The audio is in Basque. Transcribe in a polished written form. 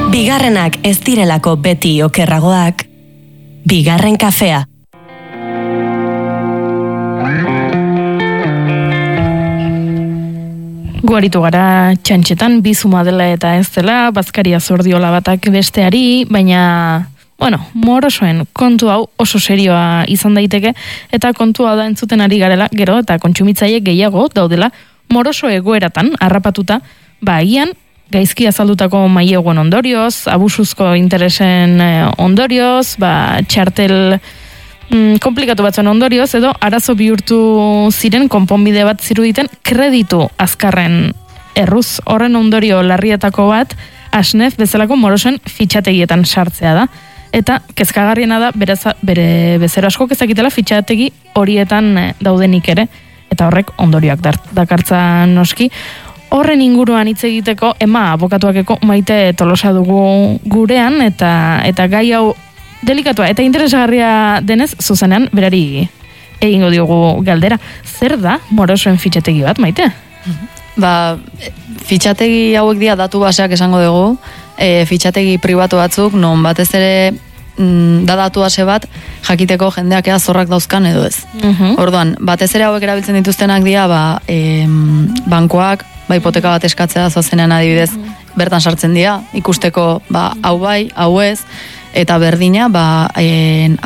Bigarrenak ez direlako beti okerragoak. Bigarren kafea. Guaritu gara txantxetan, bizuma dela eta ez dela, bazkaria zordiola batak besteari, baina, morosoen kontu hau oso serioa izan daiteke, eta kontu hau da entzuten ari garela, gero, eta kontsumitzaile gehiago daudela, moroso egoeratan, harrapatuta, agian, gaizki azaldutako maileguen ondorioz, abusuzko interesen ondorioz, txartel komplikatu batzuen ondorioz, edo arazo bihurtu ziren konponbide bat ziruditen kreditu azkarren erruz. Horren ondorio larrietako bat, Asnef bezalako morosen fitxategietan sartzea da. Eta kezkagarriena da, bere bezero asko kezakitela fitxategi horietan daudenik ere, eta horrek ondorioak dakartza noski. Horren inguruan hitz egiteko, abokatuakeko Maite Tolosa dugu gurean, eta gai hau delikatua eta interesgarria denez, zuzenean berari egingo diogu galdera. Zer da morosoen fitxategi bat, Maite? Fitxategi hauek dira datu baseak esango dugu, fitxategi pribatu batzuk, non batez ere da datu base bat, jakiteko jendeak ea zorrak dauzkan edo ez. Orduan, batez ere hauek erabiltzen dituztenak dira, bankoak, hipoteka bat eskatzea zozenean adibidez, bertan sartzen dira, ikusteko hau bai, hau ez, eta berdina,